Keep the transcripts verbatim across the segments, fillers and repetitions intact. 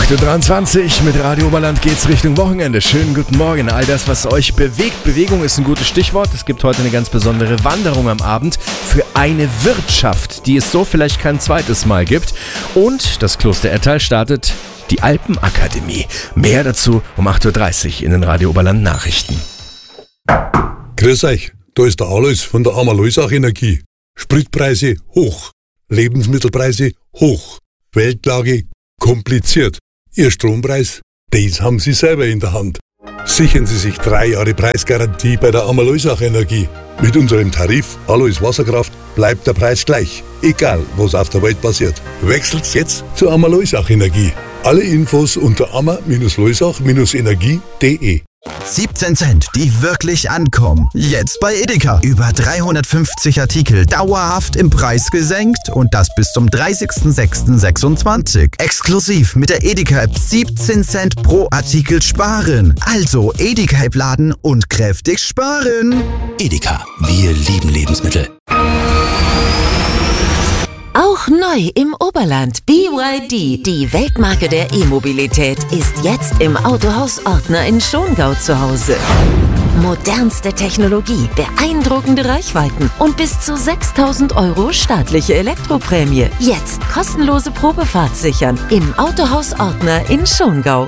acht Uhr dreiundzwanzig mit Radio Oberland geht's Richtung Wochenende. Schönen guten Morgen. All das, was euch bewegt. Bewegung ist ein gutes Stichwort. Es gibt heute eine ganz besondere Wanderung am Abend für eine Wirtschaft, die es so vielleicht kein zweites Mal gibt. Und das Kloster Ettal startet die Alpenakademie. Mehr dazu um acht Uhr dreißig in den Radio Oberland Nachrichten. Grüß euch, da ist der Alois von der Amalösach Energie. Spritpreise hoch, Lebensmittelpreise hoch, Weltlage kompliziert. Ihr Strompreis, das haben Sie selber in der Hand. Sichern Sie sich drei Jahre Preisgarantie bei der Amalösach Energie. Mit unserem Tarif Alois Wasserkraft bleibt der Preis gleich, egal was auf der Welt passiert. Wechselt's jetzt zur Amalösach Energie. Alle Infos unter ama Bindestrich loisach Bindestrich energie punkt de. siebzehn Cent, die wirklich ankommen. Jetzt bei Edeka. Über dreihundertfünfzig Artikel dauerhaft im Preis gesenkt und das bis zum dreißigsten sechsten sechsundzwanzig. Exklusiv mit der Edeka-App siebzehn Cent pro Artikel sparen. Also Edeka-App laden und kräftig sparen. Edeka, wir lieben Lebensmittel. Auch neu im Oberland. B Y D, die Weltmarke der E-Mobilität, ist jetzt im Autohaus Ortner in Schongau zu Hause. Modernste Technologie, beeindruckende Reichweiten und bis zu sechstausend Euro staatliche Elektroprämie. Jetzt kostenlose Probefahrt sichern im Autohaus Ortner in Schongau.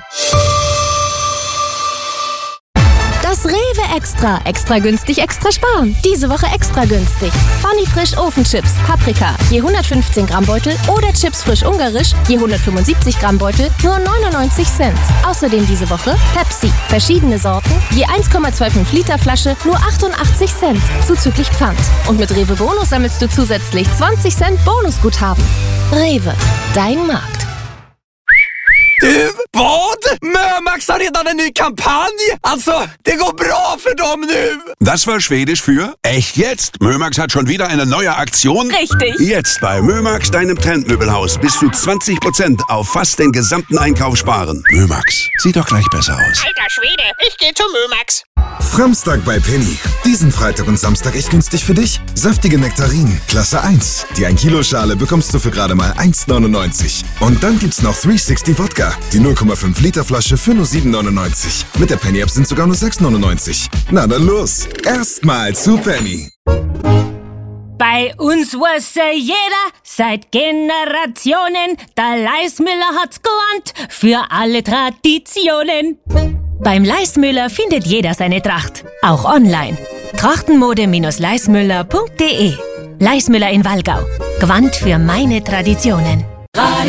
Das Rewe Extra. Extra günstig, extra sparen. Diese Woche extra günstig. Funny Frisch Ofenchips, Paprika, je hundertfünfzehn Gramm Beutel oder Chips Frisch Ungarisch, je hundertfünfundsiebzig Gramm Beutel, nur neunundneunzig Cent. Außerdem diese Woche Pepsi, verschiedene Sorten, je eins Komma fünfundzwanzig Liter Flasche, nur achtundachtzig Cent, zuzüglich Pfand. Und mit Rewe Bonus sammelst du zusätzlich zwanzig Cent Bonusguthaben. Rewe, dein Markt. Du, vad? Mömax har redan en ny kampanj! Alltså, det går bra för dem nu! Das war Schwedisch für echt jetzt. Mömax hat schon wieder eine neue Aktion. Richtig. Jetzt bei Mömax, deinem Trendmöbelhaus, bis zu zwanzig Prozent auf fast den gesamten Einkauf sparen. Mömax, sieht doch gleich besser aus. Alter Schwede, ich geh zu Mömax. Samstag bei Penny. Diesen Freitag und Samstag echt günstig für dich. Saftige Nektarinen, Klasse eins. Die ein Kilo Schale bekommst du für gerade mal eins neunundneunzig. Und dann gibt's noch dreihundertsechzig Wodka. Die null Komma fünf Liter Flasche für nur sieben neunundneunzig. Mit der Penny App sind sogar nur sechs neunundneunzig. Na dann los. Erstmal zu Penny. Bei uns wusste jeder seit Generationen, der Leismüller hat's gewandt für alle Traditionen. Beim Leismüller findet jeder seine Tracht, auch online. Trachtenmode Bindestrich leismüller punkt de. Leismüller in Wallgau. Gewandt für meine Traditionen.